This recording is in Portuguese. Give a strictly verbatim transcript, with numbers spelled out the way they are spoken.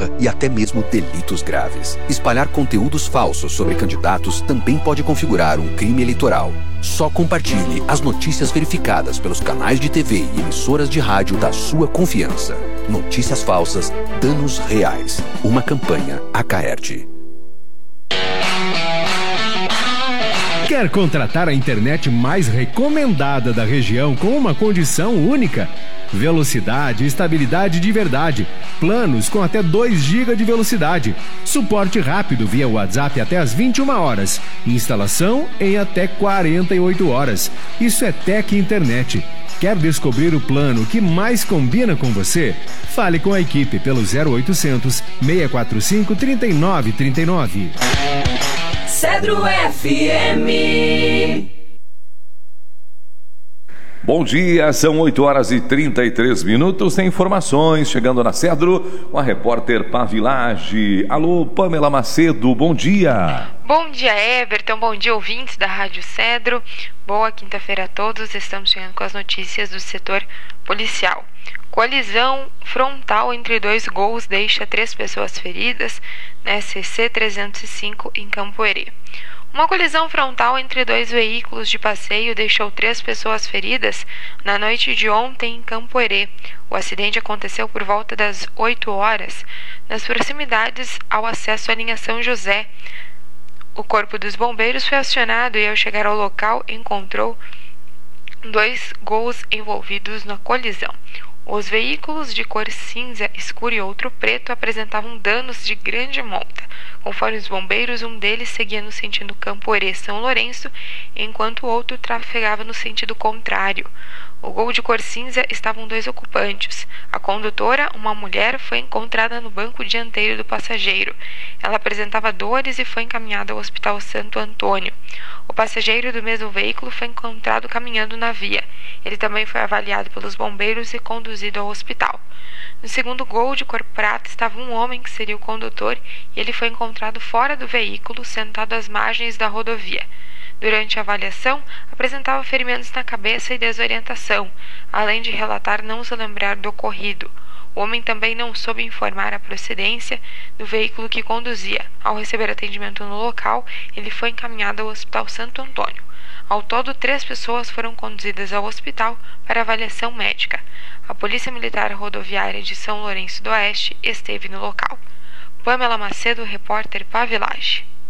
honra e até mesmo delitos graves. Espalhar conteúdos falsos sobre candidatos também pode configurar um crime eleitoral. Só compartilhe as notícias verificadas pelos canais de T V e emissoras de rádio da sua confiança. Notícias falsas, danos reais. Uma campanha Acaerte. Quer contratar a internet mais recomendada da região com uma condição única? Velocidade e estabilidade de verdade. Planos com até dois gigas de velocidade. Suporte rápido via WhatsApp até às vinte e uma horas. Instalação em até quarenta e oito horas. Isso é Tec Internet. Quer descobrir o plano que mais combina com você? Fale com a equipe pelo zero oitocentos, seis quatro cinco, três nove três nove. Cedro F M. Bom dia, são oito horas e trinta e três minutos. Tem informações chegando na Cedro com a repórter Pavilage. Alô, Pamela Macedo, bom dia. Bom dia, Everton. Bom dia, ouvintes da Rádio Cedro. Boa quinta-feira a todos. Estamos chegando com as notícias do setor policial. Colisão frontal entre dois gols deixa três pessoas feridas na S C trezentos e cinco em Campo Herê. Uma colisão frontal entre dois veículos de passeio deixou três pessoas feridas na noite de ontem em Campo Herê. O acidente aconteceu por volta das oito horas, nas proximidades ao acesso à linha São José. O corpo dos bombeiros foi acionado e, ao chegar ao local, encontrou dois gols envolvidos na colisão. Os veículos de cor cinza escuro e outro preto apresentavam danos de grande monta. Conforme os bombeiros, um deles seguia no sentido Campo Herê-São Lourenço, enquanto o outro trafegava no sentido contrário. O gol de cor cinza estavam dois ocupantes. A condutora, uma mulher, foi encontrada no banco dianteiro do passageiro. Ela apresentava dores e foi encaminhada ao Hospital Santo Antônio. O passageiro do mesmo veículo foi encontrado caminhando na via. Ele também foi avaliado pelos bombeiros e conduzido ao hospital. No segundo gol de cor prata estava um homem que seria o condutor e ele foi encontrado fora do veículo, sentado às margens da rodovia. Durante a avaliação, apresentava ferimentos na cabeça e desorientação, além de relatar não se lembrar do ocorrido. O homem também não soube informar a procedência do veículo que conduzia. Ao receber atendimento no local, ele foi encaminhado ao Hospital Santo Antônio. Ao todo, três pessoas foram conduzidas ao hospital para avaliação médica. A Polícia Militar Rodoviária de São Lourenço do Oeste esteve no local. Pamela Macedo, repórter Pavilage.